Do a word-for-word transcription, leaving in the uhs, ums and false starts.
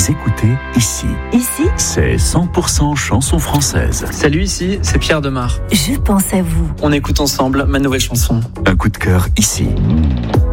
Vous écoutez Ici. Ici, C'est cent pour cent chansons françaises. Salut, ici, c'est Pierre Demar. je pense à vous. On écoute ensemble ma nouvelle chanson. Un coup de cœur ici.